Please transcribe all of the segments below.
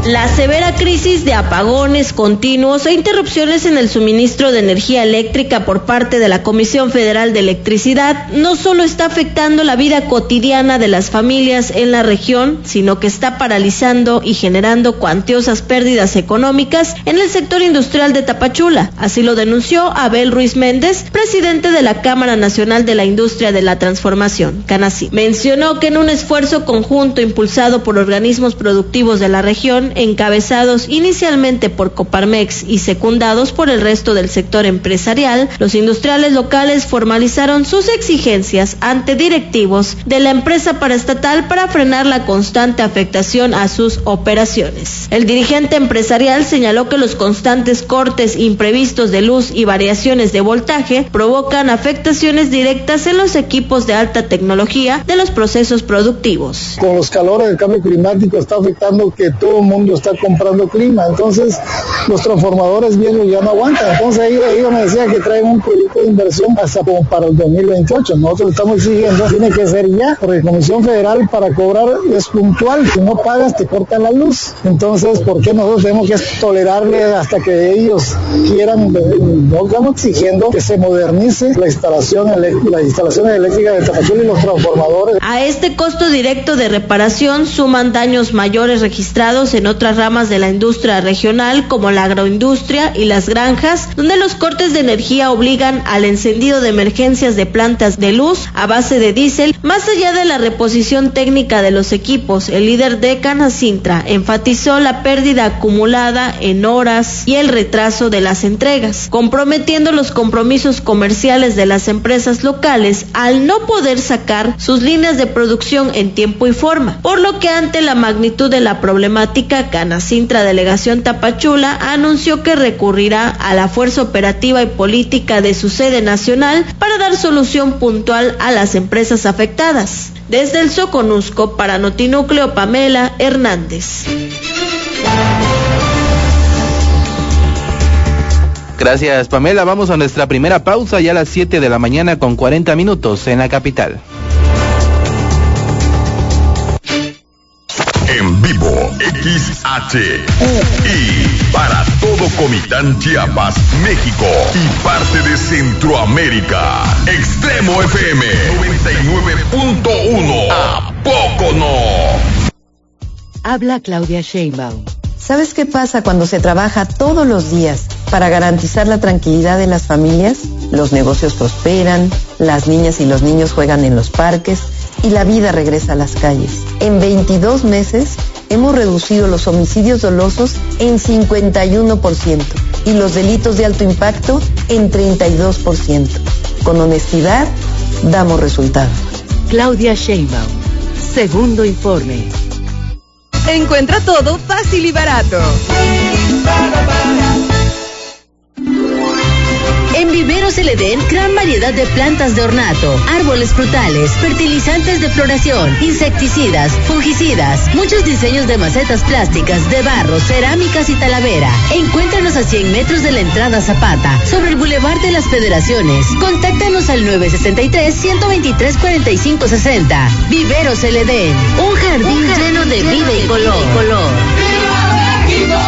La severa crisis de apagones continuos e interrupciones en el suministro de energía eléctrica por parte de la Comisión Federal de Electricidad no solo está afectando la vida cotidiana de las familias en la región, sino que está paralizando y generando cuantiosas pérdidas económicas en el sector industrial de Tapachula. Así lo denunció Abel Ruiz Méndez, presidente de la Cámara Nacional de la Industria de la Transformación, CANACIT. Mencionó que en un esfuerzo conjunto impulsado por organismos productivos de la región, encabezados inicialmente por Coparmex y secundados por el resto del sector empresarial, los industriales locales formalizaron sus exigencias ante directivos de la empresa paraestatal para frenar la constante afectación a sus operaciones. El dirigente empresarial señaló que los constantes cortes imprevistos de luz y variaciones de voltaje provocan afectaciones directas en los equipos de alta tecnología de los procesos productivos. Con los calores del cambio climático está afectando que todo el mundo está comprando clima, entonces los transformadores viejos ya no aguantan. Entonces ellos me decían que traen un proyecto de inversión hasta como para el 2028. Nosotros estamos exigiendo, tiene que ser ya, porque la Comisión Federal para cobrar es puntual, si no pagas te cortan la luz. Entonces, ¿por qué nosotros tenemos que tolerarle hasta que ellos quieran? No estamos exigiendo que se modernice las instalaciones eléctricas de Tapachula y los transformadores. A este costo directo de reparación suman daños mayores registrados en otras ramas de la industria regional, como la agroindustria y las granjas, donde los cortes de energía obligan al encendido de emergencias de plantas de luz a base de diésel. Más allá de la reposición técnica de los equipos, el líder de Canacintra enfatizó la pérdida acumulada en horas y el retraso de las entregas, comprometiendo los compromisos comerciales de las empresas locales al no poder sacar sus líneas de producción en tiempo y forma, por lo que ante la magnitud de la problemática, Canacintra Delegación Tapachula anunció que recurrirá a la fuerza operativa y política de su sede nacional para dar solución puntual a las empresas afectadas. Desde el Soconusco, para Notinúcleo, Pamela Hernández. Gracias, Pamela. Vamos a nuestra primera pausa, ya a las 7 de la mañana con 40 minutos en la capital. En vivo, XHUI, para todo Comitán, Chiapas, México y parte de Centroamérica. Extremo FM 99.1. ¿A poco no? Habla Claudia Sheinbaum. ¿Sabes qué pasa cuando se trabaja todos los días para garantizar la tranquilidad de las familias? Los negocios prosperan, las niñas y los niños juegan en los parques y la vida regresa a las calles. En 22 meses hemos reducido los homicidios dolosos en 51% y los delitos de alto impacto en 32%. Con honestidad, damos resultados. Claudia Sheinbaum, segundo informe. Encuentra todo fácil y barato. En Viveros El Edén, gran variedad de plantas de ornato, árboles frutales, fertilizantes de floración, insecticidas, fungicidas, muchos diseños de macetas plásticas, de barro, cerámicas y talavera. Encuéntranos a 100 metros de la entrada Zapata, sobre el Boulevard de las Federaciones. Contáctanos al 963-123-4560. Viveros El Edén, un jardín lleno de vida y color. ¡Viva México!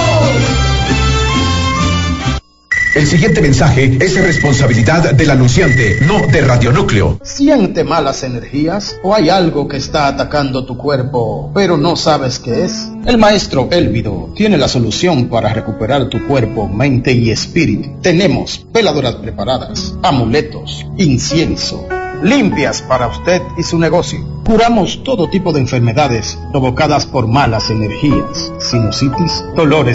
El siguiente mensaje es responsabilidad del anunciante, no de Radionúcleo. ¿Siente malas energías o hay algo que está atacando tu cuerpo, pero no sabes qué es? El maestro Elvido tiene la solución para recuperar tu cuerpo, mente y espíritu. Tenemos veladoras preparadas, amuletos, incienso, limpias para usted y su negocio. Curamos todo tipo de enfermedades provocadas por malas energías, sinusitis, dolores